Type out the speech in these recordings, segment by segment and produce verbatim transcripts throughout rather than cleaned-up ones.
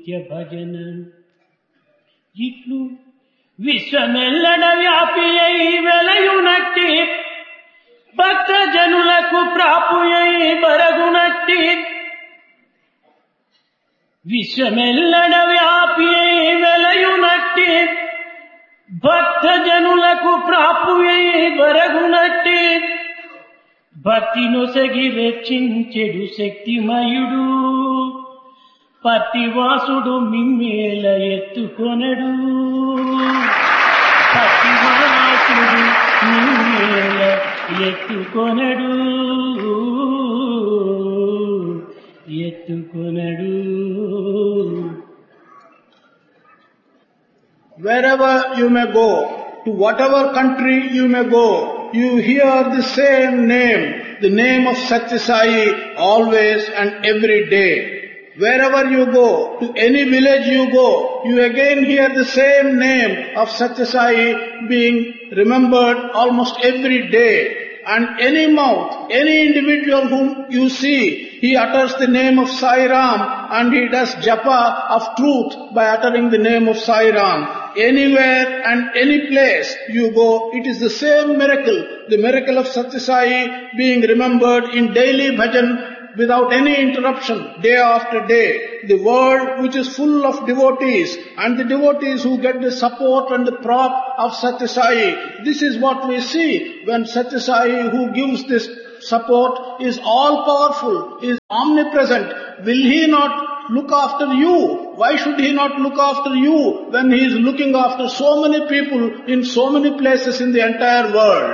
నిత్య భజన ఇట్లు విశ్వమెల్లడ వ్యాపి అయి వెలయునట్టి భక్త జనులకు ప్రాపుయై బరగునట్టి విశ్వమెల్లడ వ్యాపి అయి వెలయునట్టి భక్త జనులకు ప్రాపుయై బరగునట్టి భక్తి నొసగి రక్షించెడు శక్తిమయుడు పతివాసుడు మిమ్మేల ఎత్తుకొనడు పతివాసుడు మిమ్మేల ఎత్తుకొనడు ఎత్తుకొనడు. Wherever you may go, to whatever country you may go, you hear the same name, the name of Satya Sai, always and every day. Wherever you go, to any village you go, you again hear the same name of Satya Sai being remembered almost every day. And any mouth, any individual whom you see, he utters the name of Sai Ram and he does japa of truth by uttering the name of Sai Ram. Anywhere and any place you go, it is the same miracle, the miracle of Satya Sai being remembered in daily bhajan without any interruption, day after day. The world which is full of devotees and the devotees who get the support and the prop of Satya Sai. This is what we see when Satya Sai, who gives this support, is all powerful, is omnipresent. Will he not look after you? Why should he not look after you when he is looking after so many people in so many places in the entire world?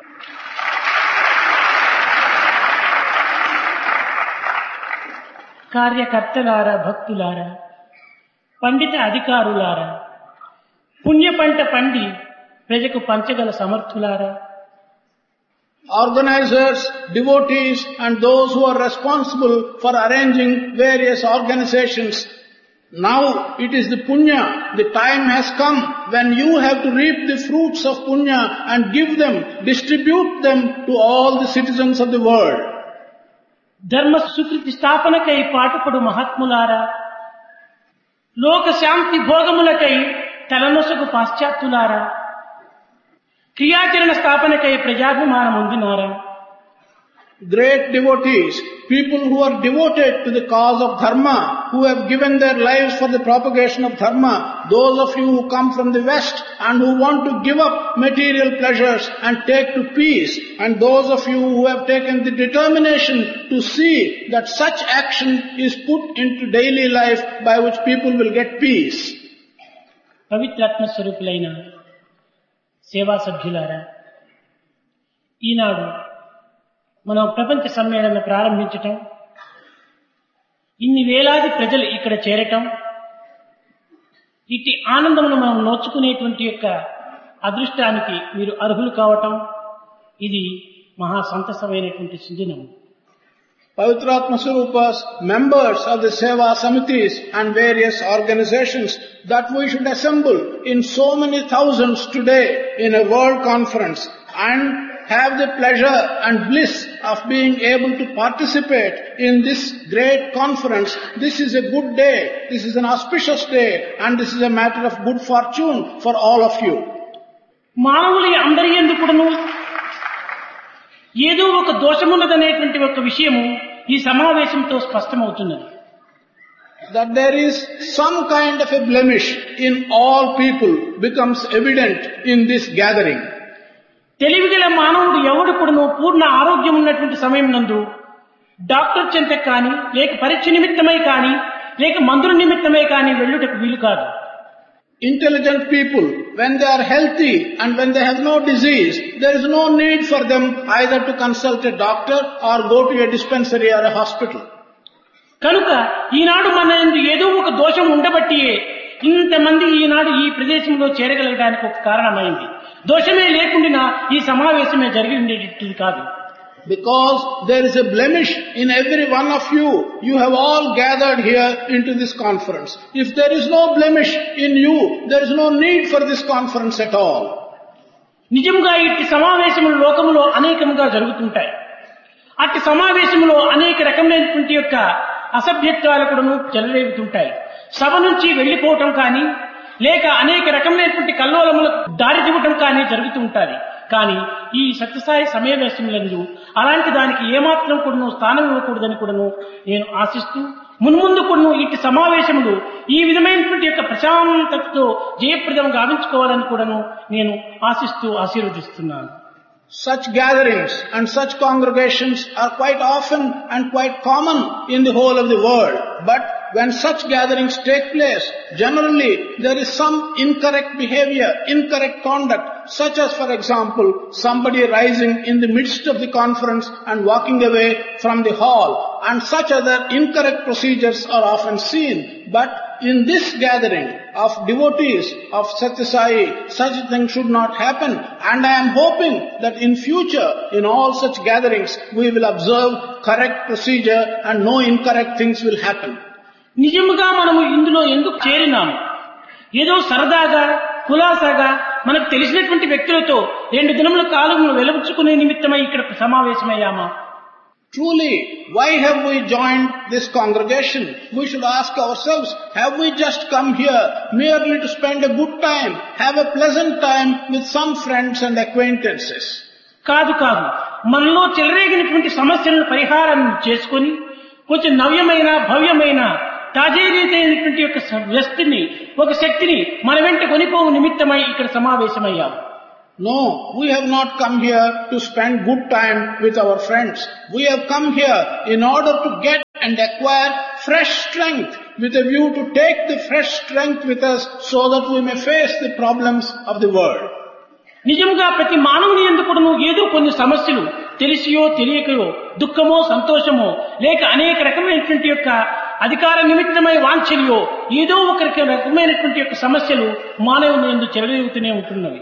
కార్యకర్తలారా, భక్తులారా, పండిత అధికారులారా, పుణ్య పంట పండి ప్రజకు పంచగల సమర్థులారా, organizers, devotees and those who are responsible for arranging various organizations. Now it is the punya, the time has come when you have to reap the fruits of punya and give them, distribute them to all the citizens of the world. ధర్మ సుకృతి స్థాపనకై పాటుపడు మహాత్ములారా, లోక శాంతి భోగములకై తలనొసగు పాశ్చాత్యులారా, క్రియాచరణ స్థాపనకై ప్రజాభిమానం పొందినారా. Great devotees, people who are devoted to the cause of dharma, who have given their lives for the propagation of dharma, those of you who come from the west and who want to give up material pleasures and take to peace, and those of you who have taken the determination to see that such action is put into daily life by which people will get peace. పవిత్రాత్మ స్వరూపులైన సేవా సభ్యులారా, ఈనాడు మనం ప్రపంచ సమ్మేళనం ప్రారంభించటం, ఇన్ని వేలాది ప్రజలు ఇక్కడ చేరటం, ఇట్టి ఆనందమును మనం నోచుకునేటువంటి యొక్క అదృష్టానికి మీరు అర్హులు కావటం, ఇది మహా సంతసమైనటువంటి సుదినం. Pavitratma Swarupas, members of the Seva Samitis and various organizations, that we should assemble in so many thousands today in a world conference and have the pleasure and bliss of being able to participate in this great conference. This is a good day, this is an auspicious day, and this is a matter of good fortune for all of you. మానవులు అందరి యందు కూడాను ఏదో ఒక దోషమున్నదనేటువంటి ఒక విషయము ఈ సమావేశంతో స్పష్టమవుతున్నది. That there is some kind of a blemish in all people becomes evident in this gathering. తెలివిగల మానవుడు ఎవడు కూడాను పూర్ణ ఆరోగ్యం ఉన్నటువంటి సమయం నందు డాక్టర్ చెంతకు కానీ, లేక పరీక్ష నిమిత్తమై కానీ, లేక మందుల నిమిత్తమై కానీ వెళ్ళుటకు వీలు కాదు. Intelligent people, when they are healthy and when they have no disease, there is no need for them either to consult a doctor or go to a dispensary or a hospital. కనుక ఈనాడు మన యందు ఏదో ఒక దోషం ఉండబట్టియే ఇంతమంది ఈనాడు ఈ ప్రదేశంలో చేరగలగడానికి ఒక కారణమైంది. దోషమే లేకుండా ఈ సమావేశమే జరిగి ఉండేది కాదు. Because there is a blemish in every one of you, you have all gathered here into this conference. If there is no blemish in you, there is no need for this conference at all. నిజంగా ఇట్టి సమావేశములు లోకములో అనేకముగా జరుగుతుంటాయి. అట్టి సమావేశములో అనేక రకమైనటువంటి యొక్క అసభ్యత్వాలు కూడాను చెలరేగుతుంటాయి. సభ నుంచి వెళ్లిపోవటం కానీ లేక అనేక రకమైనటువంటి కల్లోలములకు దారి చూపటం కానీ జరుగుతూ ఉంటాయి. కానీ ఈ సత్యసాయి సమావేశములందు అలాంటి దానికి ఏమాత్రం కూడాను స్థానం ఇవ్వకూడదని కూడాను నేను ఆశిస్తూ మున్ముందు కూడాను ఇటు సమావేశములు ఈ విధమైనటువంటి యొక్క ప్రశాంతతతో జయప్రదం గావించుకోవాలని కూడాను నేను ఆశిస్తూ ఆశీర్వదిస్తున్నాను. Such gatherings and such congregations are quite often and quite common in the whole of the world. But when such gatherings take place, generally there is some incorrect behavior, incorrect conduct, such as, for example, somebody rising in the midst of the conference and walking away from the hall, and such other incorrect procedures are often seen. But in this gathering of devotees of Satya Sai, such a thing should not happen, and I am hoping that in future, in all such gatherings, we will observe correct procedure and no incorrect things will happen. నిజముగా మనము ఇందులో ఎందుకు చేరినాము? ఏదో సరదాగా కులాసాగా మనకు తెలిసినటువంటి వ్యక్తులతో రెండు దినముల కాలమును వెలువచ్చుకునే నిమిత్తమై ఇక్కడ సమావేశమయ్యామా? Truly, why have we joined this congregation? We should ask ourselves, have we just come here merely to spend a good time, have a pleasant time with some friends and acquaintances? కాదు కాదు, మనలో చెలరేగినటువంటి సమస్యలను పరిహారం చేసుకొని కొంచెం నవ్యమైన భవ్యమైన తాజేరీతైనటువంటి యొక్క వ్యక్తిని ఒక శక్తిని మన వెంట కొనిపోవు నిమిత్తమై ఇక్కడ సమావేశమయ్యాము. No, we have not come here to spend good time with our friends. We have come here in order to get and acquire fresh strength with a view to take the fresh strength with us so that we may face the problems of the world. నిజంగా ప్రతి మానవుని ఎందుకు ఏదో కొన్ని సమస్యలు తెలిసియో తెలియకయో దుఃఖమో సంతోషమో లేక అనేక రకమైనటువంటి యొక్క అధికార నిమిత్తమై వాంఛల్యో ఏదో ఒక రకమైనటువంటి యొక్క సమస్యలు మానవుని యందు చెలరేగుతూనే ఉంటున్నవి.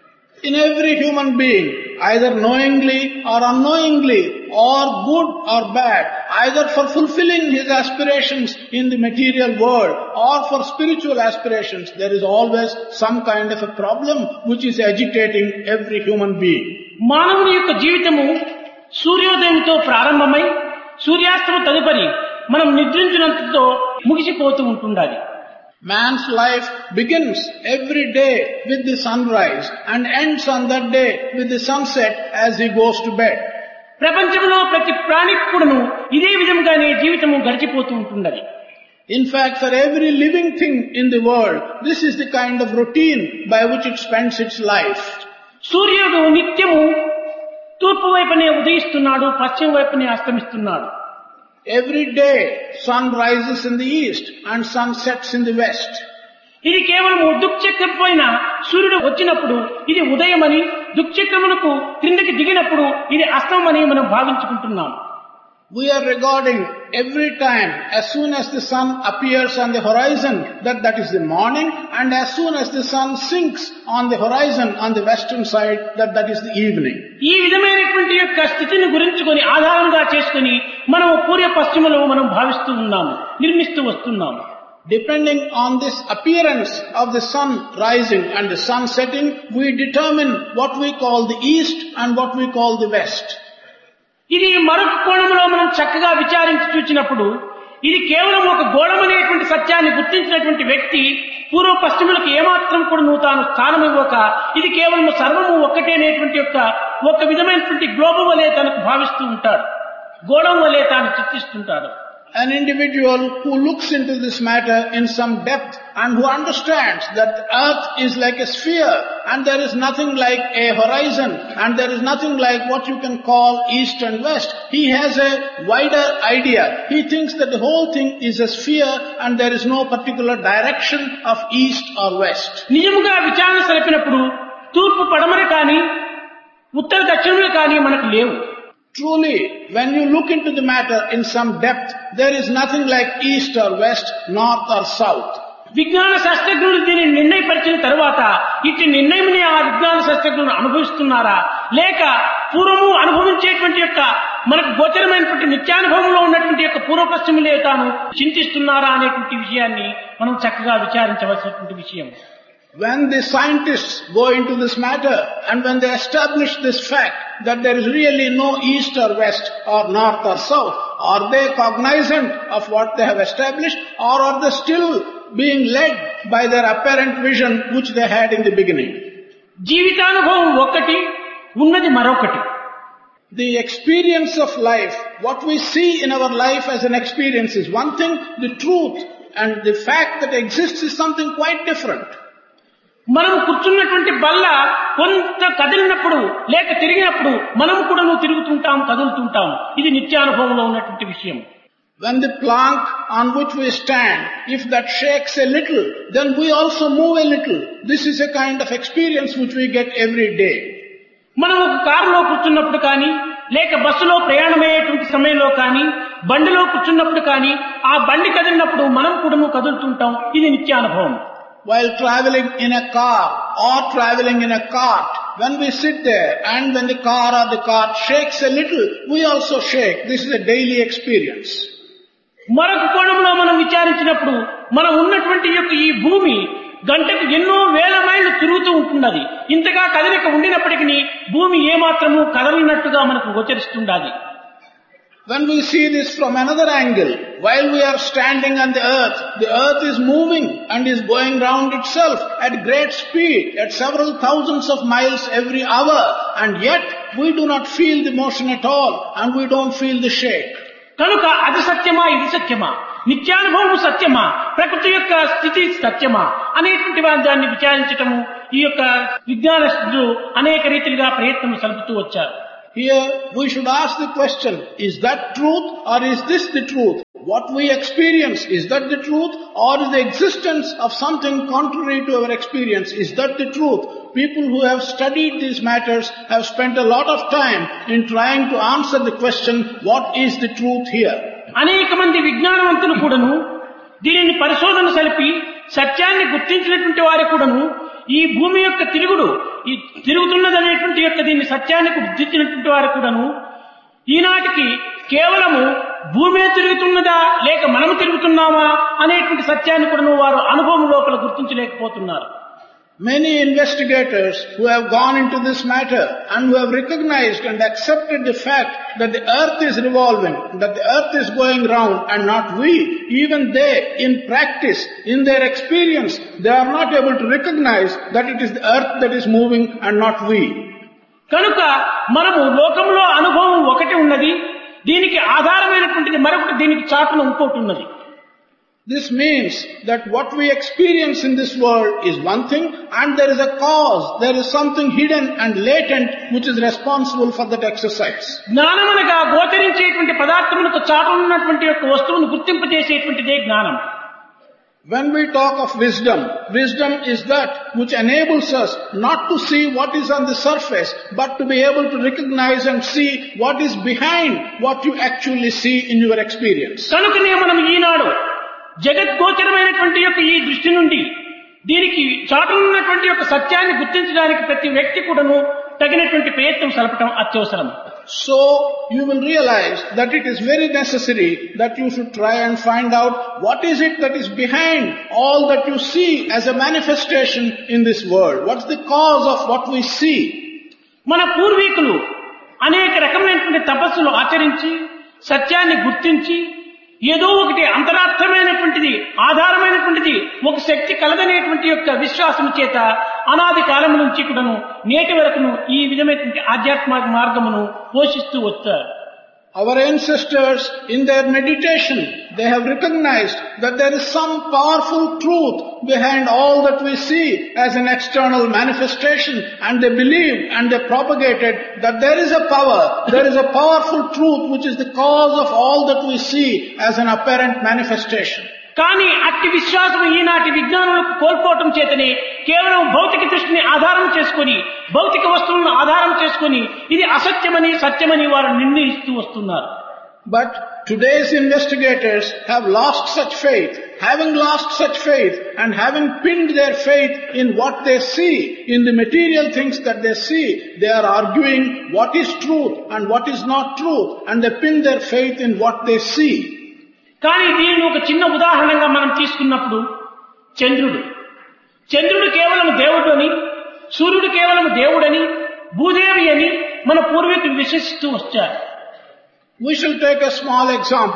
In every human being, either knowingly or unknowingly, or good or bad, either for fulfilling his aspirations in the material world or for spiritual aspirations, there is always some kind of a problem which is agitating every human being. మానవుని యొక్క జీవితము సూర్యోదయంతో ప్రారంభమై సూర్యాస్తమ తదుపరి మనం నిద్రించినంతతో ముగిసిపోతూ ఉంటుండాలి. Man's life begins every day with the sunrise and ends on that day with the sunset as he goes to bed. ప్రపంచంలో ప్రతి ప్రాణికి కూడాను ఇదే విధంగానే జీవితము గడిచిపోతూ ఉంటుండాలి. In fact, for every living thing in the world, this is the kind of routine by which it spends its life. సూర్యుడు నిత్యము తూర్పు వైపునే ఉదయిస్తున్నాడు, పశ్చిమ వైపునే అస్తమిస్తున్నాడు. Every day, sun rises in the east and sun sets in the west. ఇది కేవలం దుక్చక్రం పైన సూర్యుడు వచ్చినప్పుడు ఇది ఉదయమని, దుక్చక్రమునకు క్రిందకి దిగినప్పుడు ఇది అస్తమని మనం భావించుకుంటున్నాం. We are regarding every time as soon as the sun appears on the horizon that that is the morning, and as soon as the sun sinks on the horizon on the western side that that is the evening. ఈ విధమైనటువంటి యొక్క స్థితిని గురించుకొని ఆధారంగా చేసుకొని మనం పూర్వ పశ్చిమలో మనం భావిస్తూ ఉన్నాము, నిర్మిస్తూ వస్తున్నాము. Depending on this appearance of the sun rising and the sun setting, we determine what we call the east and what we call the west. ఇది మరొక కోణంలో మనం చక్కగా విచారించి చూచినప్పుడు ఇది కేవలం ఒక గోళమనేటువంటి సత్యాన్ని గుర్తించినటువంటి వ్యక్తి పూర్వ పశ్చిమలకు ఏమాత్రం కూడా నువ్వు తాను స్థానం ఇవ్వక ఇది కేవలం సర్వము ఒక్కటేనేటువంటి యొక్క ఒక విధమైనటువంటి గ్లోబ్ వలె తనకు భావిస్తూ ఉంటాడు, గోళం వలె తాను చిత్తిస్తుంటాడు. An individual who looks into this matter in some depth and who understands that the earth is like a sphere and there is nothing like a horizon and there is nothing like what you can call east and west. He has a wider idea. He thinks that the whole thing is a sphere and there is no particular direction of east or west. నిజముగా విచారణ సరిపినప్పుడు తూర్పు పడమర కానీ ఉత్తర దక్షిణములు కానీ మనకు లేవు. Truly, when you look into the matter in some depth, there is nothing like east or west, north or south. విజ్ఞాన శాస్త్రజ్ఞులు దీన్ని నిర్ణయపరిచిన తరువాత ఇట్టి నిర్ణయంని ఆ విజ్ఞాన శాస్త్రజ్ఞులు అనుభవిస్తున్నారా లేక పూర్వము అనుభవించేటువంటి యొక్క మనకు గోచరమైనటువంటి నిత్యానుభవంలో ఉన్నటువంటి యొక్క పూర్వ పశ్చిమలే తాను చింతిస్తున్నారా అనేటువంటి విషయాన్ని మనం చక్కగా విచారించవలసినటువంటి విషయం. When the scientists go into this matter and when they establish this fact that there is really no east or west or north or south, are they cognizant of what they have established or are they still being led by their apparent vision which they had in the beginning. జీవితానుభవం ఒక్కటి, ఉన్నది మరొకటి. The experience of life, what we see in our life as an experience is one thing, the truth and the fact that exists is something quite different. మనం కూర్చున్నటువంటి బల్ల కొంత కదిలినప్పుడు లేక తిరిగినప్పుడు మనం కూడా తిరుగుతుంటాం, కదులుతుంటాం. ఇది నిత్యానుభవంలో ఉన్నటువంటి విషయం. When the plank on which we stand, if that shakes a little, then we also move a little. This is a kind of experience which we get every day. మనం ఒక కారులో కూర్చున్నప్పుడు కానీ, లేక బస్సులో ప్రయాణమయ్యేటువంటి సమయంలో కానీ, బండిలో కూర్చున్నప్పుడు కానీ, ఆ బండి కదిలినప్పుడు మనం కూడా కదులుతుంటాం. ఇది నిత్యానుభవం. While traveling in a car or traveling in a cart, when we sit there and when the car or the cart shakes a little, we also shake. This is a daily experience. మరొక కోణంలో మనం విచారించినప్పుడు మనం ఉన్నటువంటి యొక్క ఈ భూమి గంటకు ఎన్నో వేల మైళ్ళు తిరుగుతూ ఉంటున్నది. ఇంతగా కదలిక ఉండినప్పటికీ భూమి ఏమాత్రము కదలినట్టుగా మనకు గోచరిస్తుండాలి. When we see this from another angle, while we are standing on the earth, the earth is moving and is going round itself at great speed, at several thousands of miles every hour, and yet we do not feel the motion at all and we don't feel the shake. కనుక అది సత్యమా, ఇది సత్యమా, నిత్యానుభవం సత్యమా, ప్రకృతి యొక్క స్థితి సత్యమా అనేటువంటి దాన్ని విచారించటము ఈ యొక్క విజ్ఞానస్తులు అనేక రీతిగా ప్రయత్నం సలుపుతూ వచ్చారు. Here we should ask the question, is that truth or is this the truth? What we experience, is that the truth or is the existence of something contrary to our experience, is that the truth? People who have studied these matters have spent a lot of time in trying to answer the question, what is the truth here? అనేక మంది విజ్ఞానవంతులు కూడాను దీనిని పరిశోధన సలిపి సత్యాన్ని గుర్తించినటువంటి వారు కూడాను ఈ భూమి యొక్క తిరుగుడు ఈ తిరుగుతున్నదనేటువంటి యొక్క దీన్ని సత్యాన్ని గుర్తించినటువంటి వారు కూడాను ఈనాటికి కేవలము భూమే తిరుగుతున్నదా లేక మనము తిరుగుతున్నామా అనేటువంటి సత్యాన్ని కూడాను వారు అనుభవం లోపల గుర్తించలేకపోతున్నారు. Many investigators who have gone into this matter and who have recognized and accepted the fact that the earth is revolving, that the earth is going round and not we, even they in practice, in their experience, they are not able to recognize that it is the earth that is moving and not we. కనుక మనము లోకంలో అనుభవం ఒకటి ఉన్నది, దీనికి ఆధారమైనటువంటిది మరొకటి, దీనికి చాటున ఇంకోటి ఉన్నది. This means that what we experience in this world is one thing and there is a cause, there is something hidden and latent which is responsible for that exercise. జ్ఞానమనగా గోచరించేటువంటి పదార్థములకు చాటున ఉన్నటువంటి యొక్క వస్తువును గుర్తింపజేసేటువంటిదే జ్ఞానం. When we talk of wisdom, wisdom is that which enables us not to see what is on the surface, but to be able to recognize and see what is behind what you actually see in your experience. కనుకనే మనం ఈనాడు జగద్గోచరమైనటువంటి యొక్క ఈ దృష్టి నుండి దీనికి చాటునున్నటువంటి యొక్క సత్యాన్ని గుర్తించడానికి ప్రతి వ్యక్తి కూడాను తగినటువంటి ప్రయత్నం సలపటం అత్యవసరం. So you will realize that it is very necessary that you should try and find out what is it that is behind all that you see as a manifestation in this world. What's the cause of what we see? మన పూర్వీకులు అనేక రకమైనటువంటి తపస్సులు ఆచరించి సత్యాన్ని గుర్తించి ఏదో ఒకటి అంతరార్థమైనటువంటిది ఆధారమైనటువంటిది ఒక శక్తి కలదనేటువంటి యొక్క విశ్వాసం చేత అనాది కాలం నుంచి కూడాను నేటి వరకును ఈ విధమైనటువంటి ఆధ్యాత్మిక మార్గమును పోషిస్తూ వచ్చారు. Our ancestors in their meditation, they have recognized that there is some powerful truth behind all that we see as an external manifestation, and they believed and they propagated that there is a power, there is a powerful truth which is the cause of all that we see as an apparent manifestation. కానీ అట్టి విశ్వాసం ఈనాటి విజ్ఞానులకు కోల్పోవటం చేతనే కేవలం భౌతిక దృష్టిని ఆధారం చేసుకుని భౌతిక వస్తువులను ఆధారం చేసుకుని ఇది అసత్యమని సత్యమని వారు నిర్ణయిస్తూ వస్తున్నారు. But today's investigators have lost such faith. Having lost such faith and having pinned their faith in what they see, in the material things that they see, they are arguing what is truth and what is not truth, and they pin their faith in what they see. కానీ దీనిని ఒక చిన్న ఉదాహరణగా మనం తీసుకున్నప్పుడు చంద్రుడు చంద్రుడు కేవలం దేవుడు అని, సూర్యుడు కేవలం దేవుడని, భూదేవి అని మన పూర్వీకులు విశ్వసిస్తూ వచ్చారు. We shall take a small example.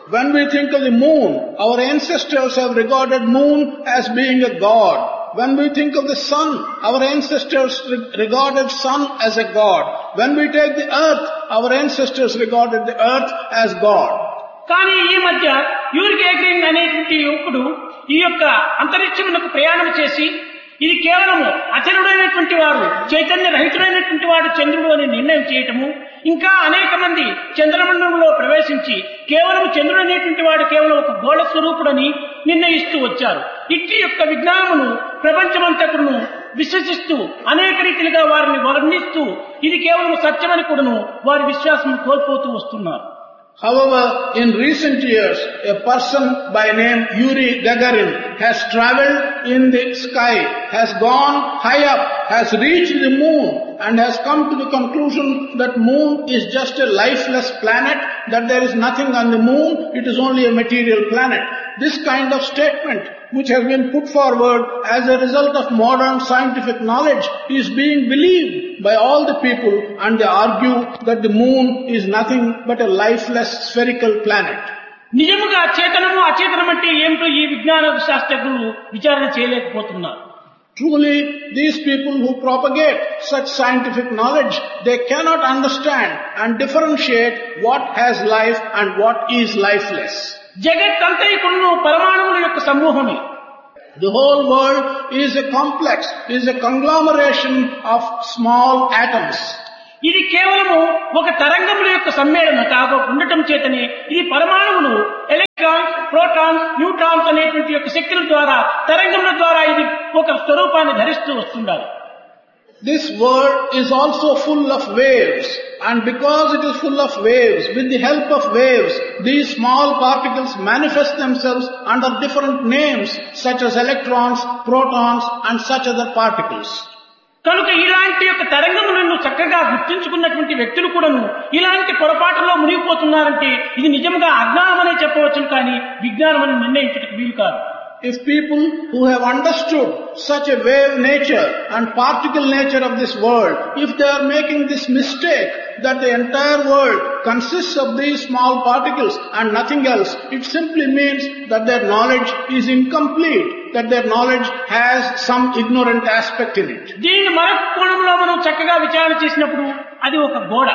When we think of the moon, our ancestors have regarded moon as being a god. When we think of the sun, our ancestors re- regarded sun as a god. When we take the earth, our ancestors regarded the earth as God. కానీ ఈ మధ్య Yuri గేగ్రీన్ అనేటువంటి యువకుడు ఈ యొక్క అంతరిక్షమునకు ప్రయాణం చేసి ఇది కేవలము అచలుడైనటువంటి వారు చైతన్య రహితుడైనటువంటి వాడు చంద్రుడు అని నిర్ణయం చేయటము, ఇంకా అనేక మంది చంద్రమండలంలో ప్రవేశించి కేవలం చంద్రుడు అనేటువంటి వాడు కేవలం ఒక గోళ స్వరూపుడని నిర్ణయిస్తూ వచ్చారు. ఇట్టి యొక్క విజ్ఞానమును ప్రపంచమంతకును విశ్వసిస్తూ అనేక రీతిలుగా వారిని వర్ణిస్తూ ఇది కేవలం సత్యమని కూడాను వారి విశ్వాసం కోల్పోతూ వస్తున్నారు. However, in recent years, a person by name Yuri Gagarin has travelled in the sky, has gone high up, has reached the moon and has come to the conclusion that moon is just a lifeless planet, that there is nothing on the moon, it is only a material planet. This kind of statement, which has been put forward as a result of modern scientific knowledge, is being believed by all the people, and they argue that the moon is nothing but a lifeless spherical planet. నిజముగా చేతనము అచేతనం అంటే ఏమిటో ఈ విజ్ఞాన శాస్త్రజ్ఞులు విచారణ చేయలేకపోతున్నారు. Truly, these people who propagate such scientific knowledge, they cannot understand and differentiate what has life and what is lifeless. జగత్తంతైకును పరమాణువుల యొక్క సమూహమే. The whole world is a complex, is a conglomeration of small atoms. ఇది కేవలము ఒక తరంగముల యొక్క సమ్మేళన కాగా ఉండటం చేతనే ఇది పరమాణువులు ఎలక్ట్రాన్స్, ప్రోటాన్స్, న్యూట్రాన్స్ అనేటువంటి యొక్క శక్తుల ద్వారా తరంగముల ద్వారా ఇది ఒక స్వరూపాన్ని ధరిస్తూ వస్తున్నారు. This world is also full of waves, and because it is full of waves, with the help of waves, these small particles manifest themselves under different names such as electrons, protons and such other particles. కనుక ఇలాంటి యొక్క తరంగములను చక్కగా గుర్తించుకున్నటువంటి వ్యక్తులు కూడాను ఇలాంటి పొరపాటులో మునిగిపోతున్నారంటే ఇది నిజంగా అజ్ఞానం అనే చెప్పవచ్చు, కానీ విజ్ఞానం అని నిర్ణయించడానికి వీలు కాదు. If people who have understood such a wave nature and particle nature of this world, if they are making this mistake that the entire world consists of these small particles and nothing else, it simply means that their knowledge is incomplete, that their knowledge has some ignorant aspect in it. దీని మరొక కోణంలో మనం చక్కగా విచారణ చేసినప్పుడు అది ఒక గోడ.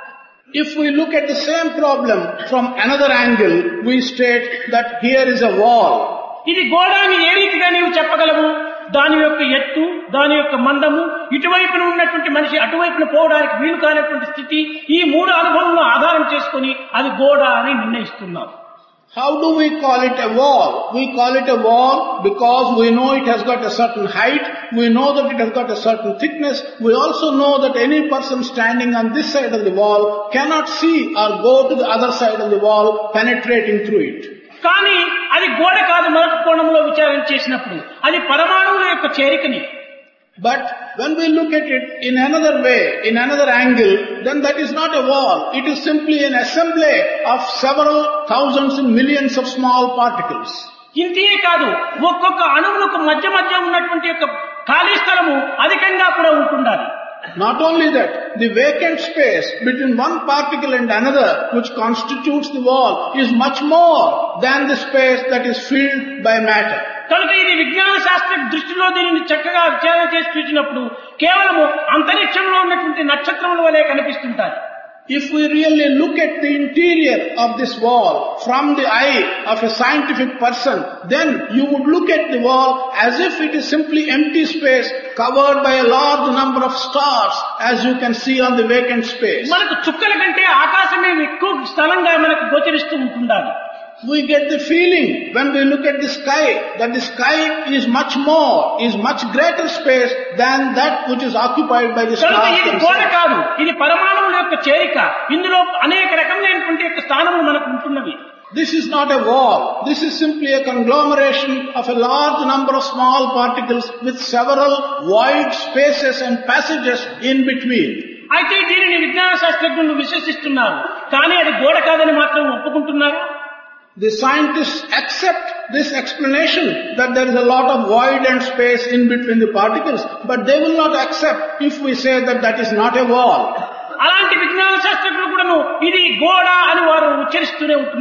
If we look at the same problem from another angle, we state that here is a wall. ఇది గోడ అని ఏ రీతిగా నీవు చెప్పగలవు? దాని యొక్క ఎత్తు, దాని యొక్క మందము, ఇటువైపున ఉన్నటువంటి మనిషి అటువైపున పోవడానికి వీలు కానటువంటి స్థితి, ఈ మూడు అనుభవంలో ఆధారం చేసుకుని అది గోడ అని నిర్ణయిస్తున్నాం. How do we call it a wall? We call it a wall because we know it has got a certain height, we know that it has got a certain thickness, we also know that any person standing on this side of the wall cannot see or go to the other side of the wall penetrating through it. కానీ అది గోడ కాదు. మరొక కోణంలో విచారణ చేసినప్పుడు అది పరమాణువుల యొక్క చేరికని. But when we look at it in another way, in another angle, then that is not a wall. It is simply an assembly of several thousands and millions of small particles. ఇంతే కాదు, ఒక్కొక్క అణువులకు మధ్య మధ్య ఉన్నటువంటి యొక్క ఖాళీ స్థలము అధికంగా కూడా ఉంటుండాలి. Not only that, the vacant space between one particle and another, which constitutes the wall, is much more than the space that is filled by matter. కనుక ఇది విజ్ఞాన శాస్త్ర దృష్టిలో దీనిని చక్కగా విచారణ చేసి చూసినప్పుడు కేవలము అంతరిక్షంలో ఉన్నటువంటి నక్షత్రముల వలె కనిపిస్తుంటాయి. If we really look at the interior of this wall from the eye of a scientific person, then you would look at the wall as if it is simply empty space covered by a large number of stars, as you can see on the vacant space. మనకు చుక్కల కంటే ఆకాశమే ఎక్కువ స్థలంగా మనకు గోచరిస్తూ ఉంటుండాలి. We get the feeling when we look at the sky that the sky is much more, is much greater space than that which is occupied by the stars. ఇది గోడ కాదు, ఇది పరమాణువుల యొక్క చేరిక. ఇందులో అనేక రకములైనటువంటి యొక్క స్థానములు మనకు ఉంటున్నవి. This is not a wall. This is simply a conglomeration of a large number of small particles with several wide spaces and passages in between. అయితే దీనిని విజ్ఞాన శాస్త్రజ్ఞులు విశ్వసిస్తున్నారు, కానీ అది గోడ కాదని మాత్రం ఒప్పుకుంటున్నారు. The scientists accept this explanation that there is a lot of void and space in between the particles, but they will not accept if we say that that is not a wall. అలాంటి విజ్ఞాన శాస్త్రజ్ఞులు కూడాను ఇది గోడ అని వారు ఉచ్చరిస్తూనే ఉంటున్నారు.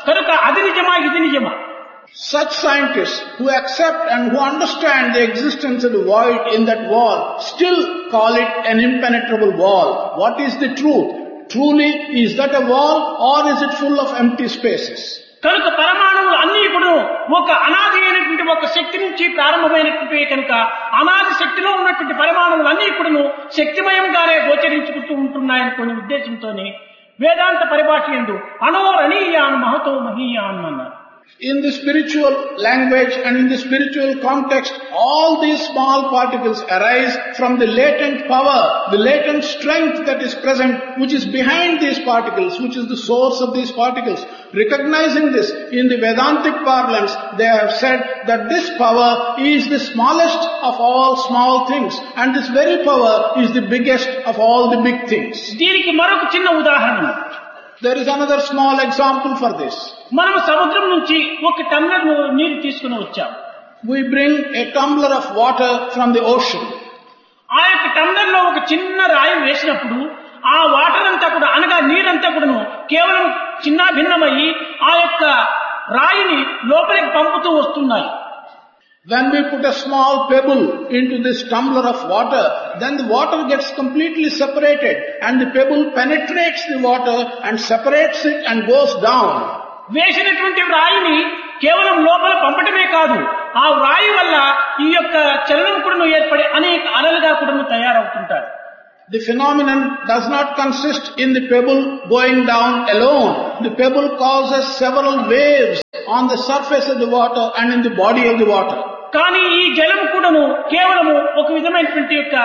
కనుక అది నిజమా ఇది నిజమా? Such scientists who accept and who understand the existence of the void in that wall still call it an impenetrable wall. What is the truth? Truly, is that a wall or is it full of empty spaces? కనుక పరమాణువులు అన్ని ఇప్పుడు ఒక అనాది అయినటువంటి ఒక శక్తి నుంచి ప్రారంభమైనటువంటి కనుక అనాది శక్తిలో ఉన్నటువంటి పరమాణువులు అన్ని ఇప్పుడు శక్తిమయంగానే గోచరించుకుంటూ ఉంటున్నాయని కొన్ని ఉద్దేశంతోనే వేదాంత పరిభాష యందు అణోరణీయాన్ మహతో మహీయాన్ అన్నారు. In the spiritual language and in the spiritual context, all these small particles arise from the latent power, the latent strength that is present, which is behind these particles, which is the source of these particles. Recognizing this, in the Vedantic parlance, they have said that this power is the smallest of all small things, and this very power is the biggest of all the big things. దీనికి మరొక చిన్న ఉదాహరణ. There is another small example for this. మనం సముద్రం నుంచి ఒక టమ్లర్ నీరు తీసుకుని వచ్చాం. We bring a tumbler of water from the ocean. ఆ యొక్క టమ్లర్ లో ఒక చిన్న రాయి వేసినప్పుడు ఆ వాటర్ అంతా కూడా అనగా నీరంతా కూడాను కేవలం చిన్న భిన్నమయ్యి ఆ యొక్క రాయిని లోపలికి పంపుతూ వస్తున్నాయి. When we put a small pebble into this tumbler of water, then the water gets completely separated and the pebble penetrates the water and separates it and goes down. వేసినటువంటి రాయిని కేవలం లోపల పంపటమే కాదు, ఆ రాయి వల్ల ఈ యొక్క చలనం కూడా ఏర్పడి అనేక అలలుగా కూడా తయారవుతుంటారు. The phenomenon does not consist in the pebble going down alone. The pebble causes several waves on the surface of the water and in the body of the water. కానీ ఈ జలం కూడాను కేవలము ఒక విధమైనటువంటి యొక్క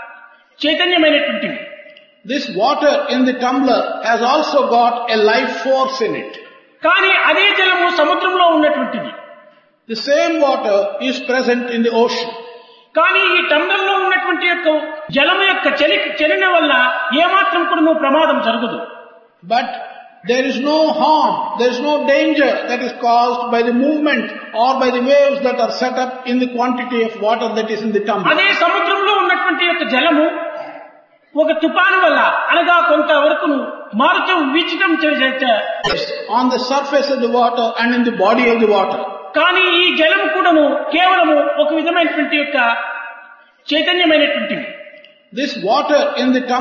చైతన్యమైనటువంటిది. This water in the tumbler has also got a life force in it. కానీ అదే జలము సముద్రంలో ఉన్నటువంటిది. The same water is present in the ocean. కానీ ఈ టంబ్లర్ లో ఉన్నటువంటి యొక్క జలము యొక్క చలి చలన వల్ల ఏమాత్రం కూడా ప్రమాదం జరగదు. But there is no harm, there is no danger that is caused by the movement or by the waves that are set up in the quantity of water that is in the tumbler. అదే సముద్రంలో ఉన్నటువంటి యొక్క జలము ఒక తుఫాను వల్ల అనగా కొంతవరకు మారుతూ వీచడం చేసే on the surface of the water and in the body of the water. కానీ ఈ జలం కూడాను కేవలము ఒక విధమైనటువంటి యొక్క చైతన్యమైనటువంటిది. This water in the tumbler